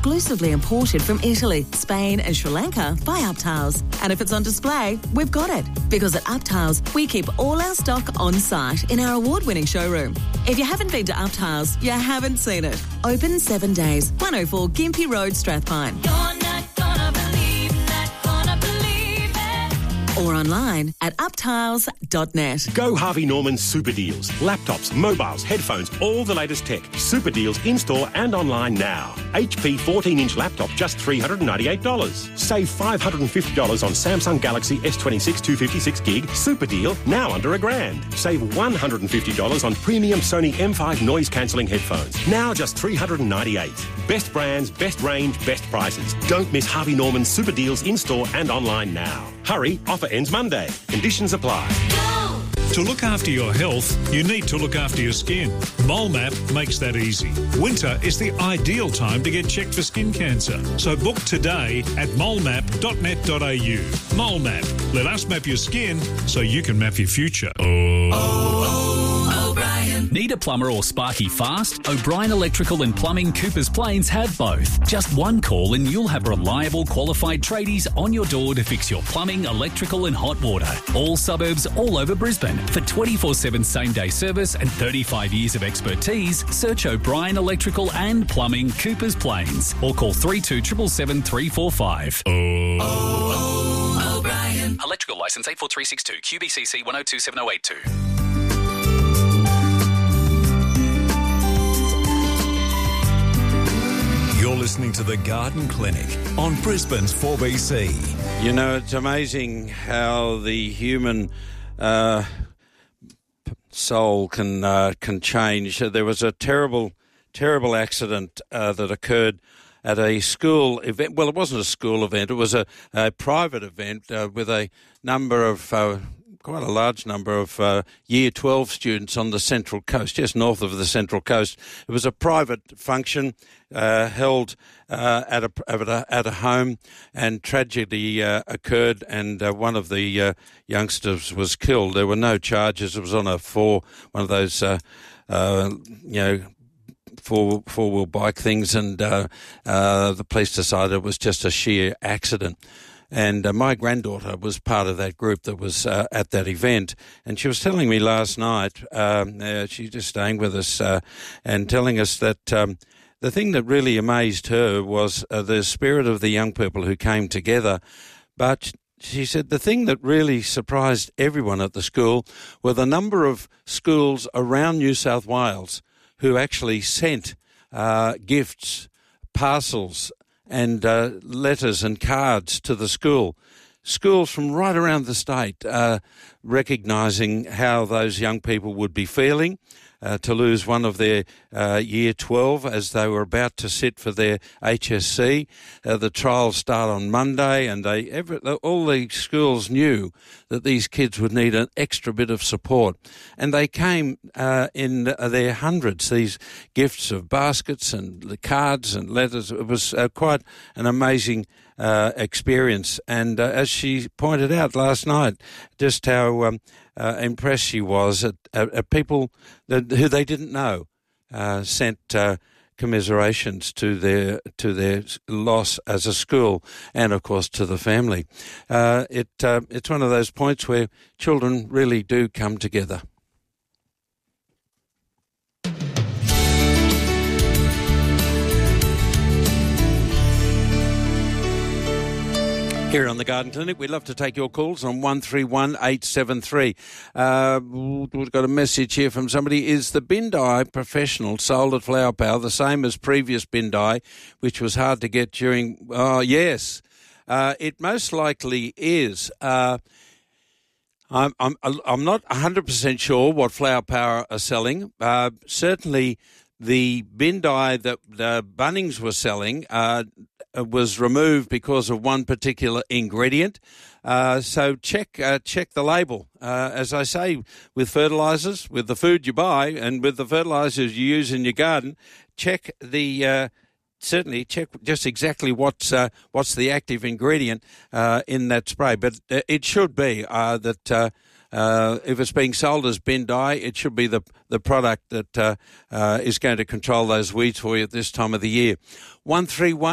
exclusively imported from Italy, Spain and Sri Lanka by Uptiles. And if it's on display, we've got it. Because at Uptiles, we keep all our stock on site in our award-winning showroom. If you haven't been to Uptiles, you haven't seen it. Open 7 days. 104 Gympie Road, Strathpine. You're not gonna believe, not gonna believe it. Or online at uptiles.net. Go Harvey Norman Super Deals. Laptops, mobiles, headphones, all the latest tech. Super Deals in-store and online now. HP 14-inch laptop, just $398. Save $550 on Samsung Galaxy S26 256 gig. Super deal, now under $1,000. Save $150 on premium Sony M5 noise-cancelling headphones. Now just $398. Best brands, best range, best prices. Don't miss Harvey Norman Super Deals in-store and online now. Hurry, offer ends Monday. Conditions apply. To look after your health, you need to look after your skin. MoleMap makes that easy. Winter is the ideal time to get checked for skin cancer. So book today at molemap.net.au. MoleMap. Let us map your skin so you can map your future. O'Brien. Need a plumber or sparky fast? O'Brien Electrical and Plumbing Coopers Plains have both. Just one call and you'll have reliable, qualified tradies on your door to fix your plumbing, electrical and hot water. All suburbs all over Brisbane. For 24/7 same-day service and 35 years of expertise, search O'Brien Electrical and Plumbing Coopers Plains or call 3277 345. O'Brien. Electrical licence 84362 QBCC 1027082. You're listening to The Garden Clinic on Brisbane's 4BC. You know, it's amazing how the human soul can change. There was a terrible accident that occurred at a school event. Well, it wasn't a school event. It was a private event with a number of quite a large number of Year 12 students on the Central Coast, just north of the Central Coast. It was a private function held at a home, and tragedy occurred, and one of the youngsters was killed. There were no charges. It was on one of those four-wheel bike things, and the police decided it was just a sheer accident. And my granddaughter was part of that group that was at that event. And she was telling me last night, she's just staying with us, and telling us that the thing that really amazed her was the spirit of the young people who came together. But she said the thing that really surprised everyone at the school were the number of schools around New South Wales who actually sent gifts, parcels, and letters and cards to the school. Schools from right around the state recognising how those young people would be feeling to lose one of their Year 12 as they were about to sit for their HSC. The trials start on Monday, and all the schools knew that these kids would need an extra bit of support. And they came in their hundreds, these gifts of baskets and the cards and letters. It was quite an amazing experience. And as she pointed out last night, just how impressed she was at people who they didn't know sent commiserations to their loss as a school, and of course to the family. It's one of those points where children really do come together. Here on the Garden Clinic, we'd love to take your calls on 131873. We've got a message here from somebody. Is the bin dye professional sold at Flower Power the same as previous bin dye, which was hard to get during... Oh, yes. It most likely is. I'm not 100% sure what Flower Power are selling. Certainly the bin dye that Bunnings were selling was removed because of one particular ingredient. So check the label. As I say, with fertilisers, with the food you buy, and with the fertilisers you use in your garden, check certainly check just exactly what's the active ingredient in that spray. But it should be that. If it's being sold as bin dye, it should be the product that is going to control those weeds for you at this time of the year. 131